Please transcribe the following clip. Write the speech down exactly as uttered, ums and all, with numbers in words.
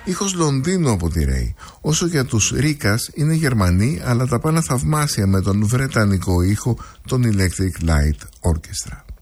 Ήχος Λονδίνο από τη Ray. Όσο για τους Ρίκας, είναι Γερμανοί, αλλά τα πάνε θαυμάσια με τον βρετανικό ήχο, τον Electric Light Orchestra.